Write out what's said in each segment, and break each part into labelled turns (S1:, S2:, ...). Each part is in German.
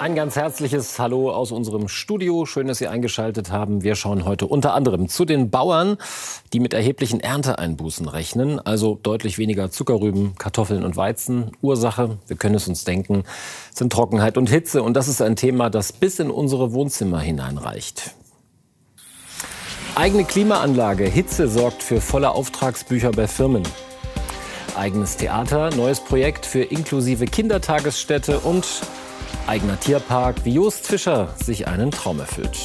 S1: Ein ganz herzliches Hallo aus unserem Studio. Schön, dass Sie eingeschaltet haben. Wir schauen heute unter anderem zu den Bauern, die mit erheblichen Ernteeinbußen rechnen. Also deutlich weniger Zuckerrüben, Kartoffeln und Weizen. Ursache, wir können es uns denken, sind Trockenheit und Hitze. Und das ist ein Thema, das bis in unsere Wohnzimmer hineinreicht. Eigene Klimaanlage, Hitze sorgt für volle Auftragsbücher bei Firmen. Eigenes Theater, neues Projekt für inklusive Kindertagesstätte und eigener Tierpark, wie Jost Fischer sich einen Traum erfüllt.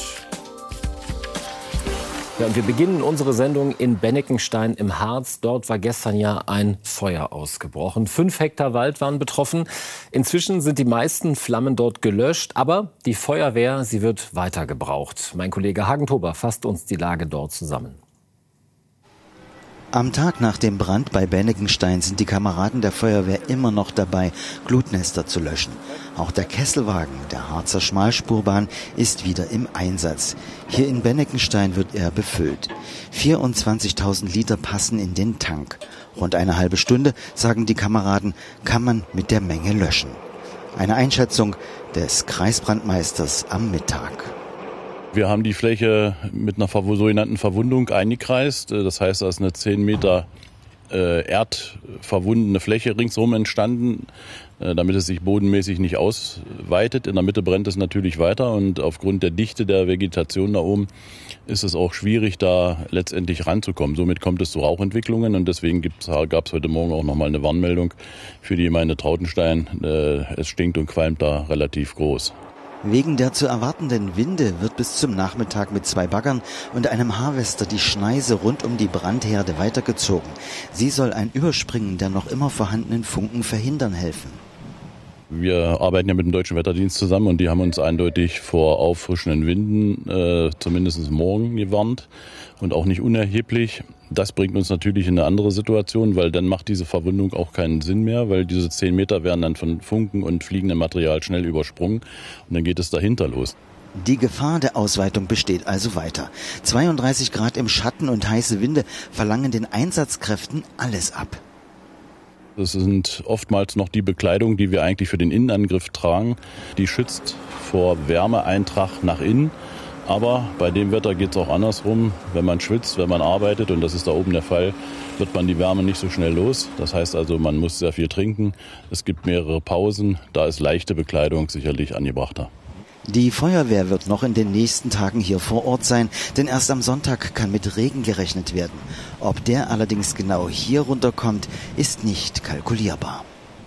S1: Ja, und wir beginnen unsere Sendung in Benneckenstein im Harz. Dort war gestern ja ein Feuer ausgebrochen. 5 Hektar Wald waren betroffen. Inzwischen sind die meisten Flammen dort gelöscht. Aber die Feuerwehr, sie wird weiter gebraucht. Mein Kollege Hagen Tober fasst uns die Lage dort zusammen.
S2: Am Tag nach dem Brand bei Benneckenstein sind die Kameraden der Feuerwehr immer noch dabei, Glutnester zu löschen. Auch der Kesselwagen der Harzer Schmalspurbahn ist wieder im Einsatz. Hier in Benneckenstein wird er befüllt. 24.000 Liter passen in den Tank. Rund eine halbe Stunde, sagen die Kameraden, kann man mit der Menge löschen. Eine Einschätzung des Kreisbrandmeisters am Mittag.
S3: Wir haben die Fläche mit einer sogenannten Verwundung eingekreist. Das heißt, da ist eine 10 Meter erdverwundene Fläche ringsherum entstanden, damit es sich bodenmäßig nicht ausweitet. In der Mitte brennt es natürlich weiter und aufgrund der Dichte der Vegetation da oben ist es auch schwierig, da letztendlich ranzukommen. Somit kommt es zu Rauchentwicklungen und deswegen gab es heute Morgen auch nochmal eine Warnmeldung für die Gemeinde Trautenstein. Es stinkt und qualmt da relativ groß.
S2: Wegen der zu erwartenden Winde wird bis zum Nachmittag mit 2 Baggern und einem Harvester die Schneise rund um die Brandherde weitergezogen. Sie soll ein Überspringen der noch immer vorhandenen Funken verhindern helfen.
S3: Wir arbeiten ja mit dem Deutschen Wetterdienst zusammen und die haben uns eindeutig vor auffrischenden Winden, zumindest morgen, gewarnt und auch nicht unerheblich. Das bringt uns natürlich in eine andere Situation, weil dann macht diese Verwundung auch keinen Sinn mehr, weil diese 10 Meter werden dann von Funken und fliegendem Material schnell übersprungen und dann geht es dahinter los.
S2: Die Gefahr der Ausweitung besteht also weiter. 32 Grad im Schatten und heiße Winde verlangen den Einsatzkräften alles ab.
S3: Das sind oftmals noch die Bekleidung, die wir eigentlich für den Innenangriff tragen. Die schützt vor Wärmeeintrag nach innen. Aber bei dem Wetter geht es auch andersrum. Wenn man schwitzt, wenn man arbeitet, und das ist da oben der Fall, wird man die Wärme nicht so schnell los. Das heißt also, man muss sehr viel trinken. Es gibt mehrere Pausen. Da ist leichte Bekleidung sicherlich angebrachter.
S2: Die Feuerwehr wird noch in den nächsten Tagen hier vor Ort sein, denn erst am Sonntag kann mit Regen gerechnet werden. Ob der allerdings genau hier runterkommt, ist nicht kalkulierbar.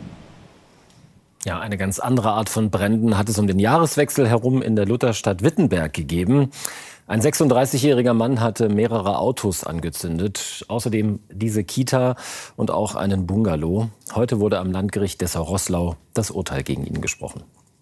S1: Ja, eine ganz andere Art von Bränden hat es um den Jahreswechsel herum in der Lutherstadt Wittenberg gegeben. Ein 36-jähriger Mann hatte mehrere Autos angezündet, außerdem diese Kita und auch einen Bungalow. Heute wurde am Landgericht Dessau-Roßlau das Urteil gegen ihn gesprochen.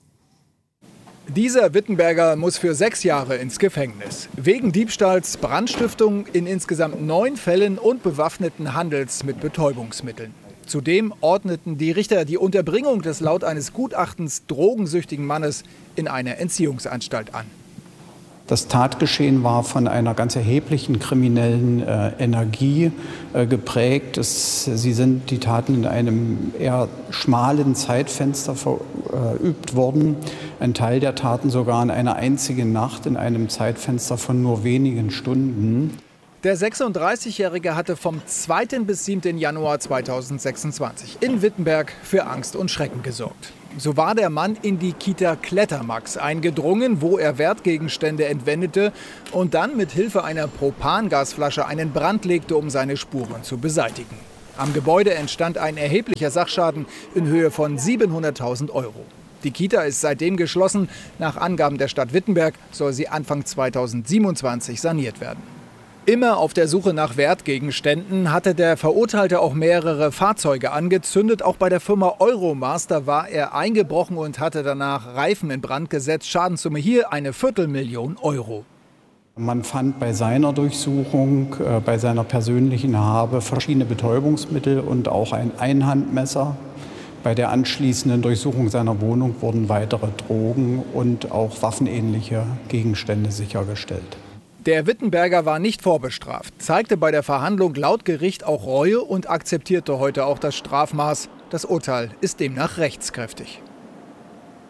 S4: Dieser Wittenberger muss für 6 Jahre ins Gefängnis. Wegen Diebstahls, Brandstiftung in insgesamt 9 Fällen und bewaffneten Handels mit Betäubungsmitteln. Zudem ordneten die Richter die Unterbringung des laut eines Gutachtens drogensüchtigen Mannes in eine Entziehungsanstalt an.
S5: Das Tatgeschehen war von einer ganz erheblichen kriminellen Energie geprägt. Sie sind die Taten in einem eher schmalen Zeitfenster verübt worden. Ein Teil der Taten sogar in einer einzigen Nacht in einem Zeitfenster von nur wenigen Stunden.
S4: Der 36-Jährige hatte vom 2. bis 7. Januar 2026 in Wittenberg für Angst und Schrecken gesorgt. So war der Mann in die Kita Klettermax eingedrungen, wo er Wertgegenstände entwendete und dann mit Hilfe einer Propangasflasche einen Brand legte, um seine Spuren zu beseitigen. Am Gebäude entstand ein erheblicher Sachschaden in Höhe von 700.000 €. Die Kita ist seitdem geschlossen. Nach Angaben der Stadt Wittenberg soll sie Anfang 2027 saniert werden. Immer auf der Suche nach Wertgegenständen hatte der Verurteilte auch mehrere Fahrzeuge angezündet. Auch bei der Firma Euromaster war er eingebrochen und hatte danach Reifen in Brand gesetzt. Schadenssumme hier eine 250.000 €.
S5: Man fand bei seiner Durchsuchung, bei seiner persönlichen Habe verschiedene Betäubungsmittel und auch ein Einhandmesser. Bei der anschließenden Durchsuchung seiner Wohnung wurden weitere Drogen und auch waffenähnliche Gegenstände sichergestellt.
S4: Der Wittenberger war nicht vorbestraft, zeigte bei der Verhandlung laut Gericht auch Reue und akzeptierte heute auch das Strafmaß. Das Urteil ist demnach rechtskräftig.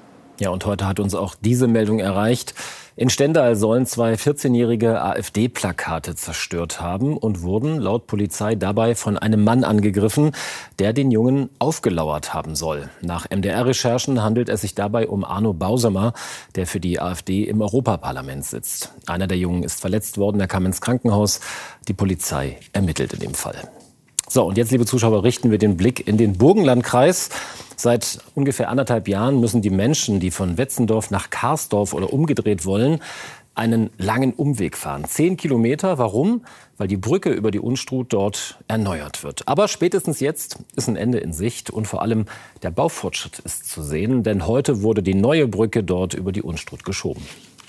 S1: Ja, und heute hat uns auch diese Meldung erreicht. In Stendal sollen 2 14-jährige AfD-Plakate zerstört haben und wurden laut Polizei dabei von einem Mann angegriffen, der den Jungen aufgelauert haben soll. Nach MDR-Recherchen handelt es sich dabei um Arno Bausemer, der für die AfD im Europaparlament sitzt. Einer der Jungen ist verletzt worden, er kam ins Krankenhaus. Die Polizei ermittelt in dem Fall. So, und jetzt, liebe Zuschauer, richten wir den Blick in den Burgenlandkreis. Seit ungefähr 1,5 Jahren müssen die Menschen, die von Wetzendorf nach Karsdorf oder umgedreht wollen, einen langen Umweg fahren. 10 Kilometer. Warum? Weil die Brücke über die Unstrut dort erneuert wird. Aber spätestens jetzt ist ein Ende in Sicht und vor allem der Baufortschritt ist zu sehen. Denn heute wurde die neue Brücke dort über die Unstrut geschoben.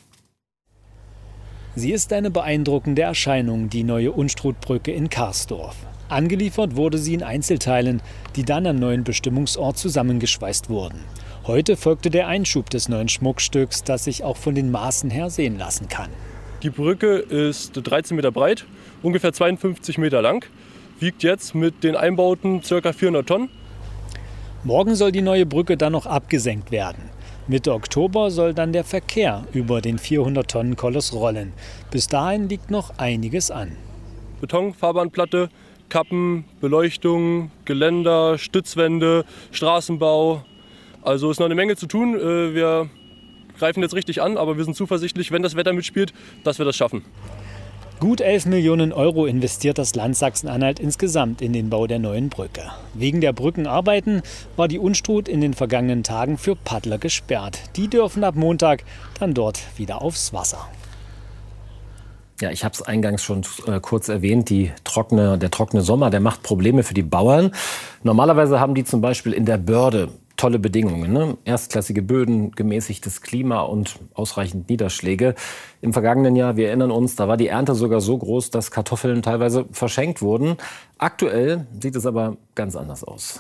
S6: Sie ist eine beeindruckende Erscheinung, die neue Unstrutbrücke in Karsdorf. Angeliefert wurde sie in Einzelteilen, die dann am neuen Bestimmungsort zusammengeschweißt wurden. Heute folgte der Einschub des neuen Schmuckstücks, das sich auch von den Maßen her sehen lassen kann.
S7: Die Brücke ist 13 Meter breit, ungefähr 52 Meter lang, wiegt jetzt mit den Einbauten ca. 400 Tonnen.
S6: Morgen soll die neue Brücke dann noch abgesenkt werden. Mitte Oktober soll dann der Verkehr über den 400-Tonnen-Koloss rollen. Bis dahin liegt noch einiges an.
S7: Beton, Fahrbahnplatte, Kappen, Beleuchtung, Geländer, Stützwände, Straßenbau. Also ist noch eine Menge zu tun. Wir greifen jetzt richtig an, aber wir sind zuversichtlich, wenn das Wetter mitspielt, dass wir das schaffen.
S6: Gut 11 Millionen Euro investiert das Land Sachsen-Anhalt insgesamt in den Bau der neuen Brücke. Wegen der Brückenarbeiten war die Unstrut in den vergangenen Tagen für Paddler gesperrt. Die dürfen ab Montag dann dort wieder aufs Wasser.
S1: Ja, ich habe es eingangs schon kurz erwähnt, der trockene Sommer, der macht Probleme für die Bauern. Normalerweise haben die zum Beispiel in der Börde tolle Bedingungen, ne? Erstklassige Böden, gemäßigtes Klima und ausreichend Niederschläge. Im vergangenen Jahr, wir erinnern uns, da war die Ernte sogar so groß, dass Kartoffeln teilweise verschenkt wurden. Aktuell sieht es aber ganz anders aus.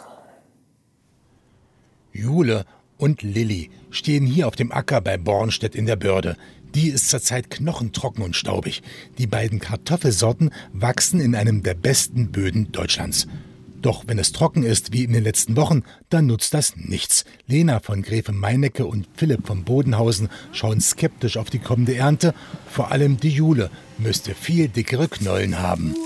S8: Jule und Lilly stehen hier auf dem Acker bei Bornstedt in der Börde. Die ist zurzeit knochentrocken und staubig. Die beiden Kartoffelsorten wachsen in einem der besten Böden Deutschlands. Doch wenn es trocken ist, wie in den letzten Wochen, dann nutzt das nichts. Lena von Gräfe Meinecke und Philipp von Bodenhausen schauen skeptisch auf die kommende Ernte. Vor allem die Jule müsste viel dickere Knollen haben.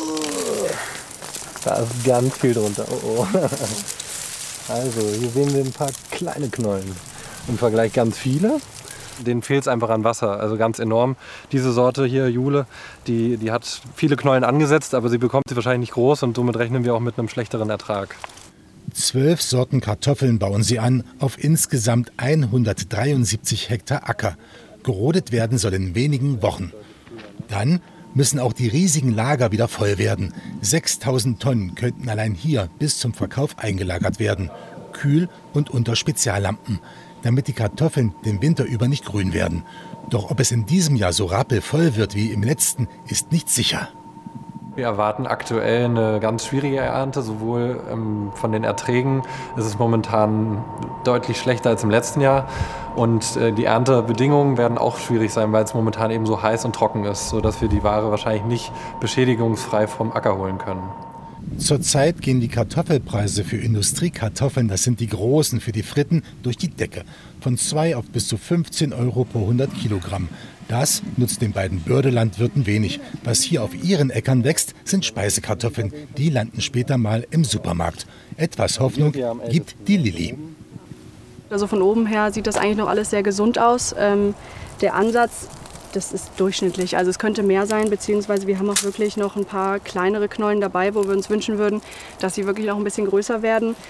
S9: Da ist ganz viel drunter. Oh, oh. Also, hier sehen wir ein paar kleine Knollen. Im Vergleich ganz viele. Denen fehlt es einfach an Wasser, also ganz enorm. Diese Sorte hier, Jule, die hat viele Knollen angesetzt, aber sie bekommt sie wahrscheinlich nicht groß und somit rechnen wir auch mit einem schlechteren Ertrag.
S8: 12 Sorten Kartoffeln bauen sie an auf insgesamt 173 Hektar Acker. Gerodet werden soll in wenigen Wochen. Dann müssen auch die riesigen Lager wieder voll werden. 6.000 Tonnen könnten allein hier bis zum Verkauf eingelagert werden. Kühl und unter Speziallampen, damit die Kartoffeln den Winter über nicht grün werden. Doch ob es in diesem Jahr so rappelvoll wird wie im letzten, ist nicht sicher.
S9: Wir erwarten aktuell eine ganz schwierige Ernte, sowohl von den Erträgen ist es momentan deutlich schlechter als im letzten Jahr und die Erntebedingungen werden auch schwierig sein, weil es momentan eben so heiß und trocken ist, sodass wir die Ware wahrscheinlich nicht beschädigungsfrei vom Acker holen können.
S8: Zurzeit gehen die Kartoffelpreise für Industriekartoffeln, das sind die großen für die Fritten, durch die Decke. Von 2 auf bis zu 15 Euro pro 100 Kilogramm. Das nutzt den beiden Bördelandwirten wenig. Was hier auf ihren Äckern wächst, sind Speisekartoffeln. Die landen später mal im Supermarkt. Etwas Hoffnung gibt die Lilly.
S10: Also von oben her sieht das eigentlich noch alles sehr gesund aus. Der Ansatz, das ist durchschnittlich. Also es könnte mehr sein, beziehungsweise wir haben auch wirklich noch ein paar kleinere Knollen dabei, wo wir uns wünschen würden, dass sie wirklich noch ein bisschen größer werden.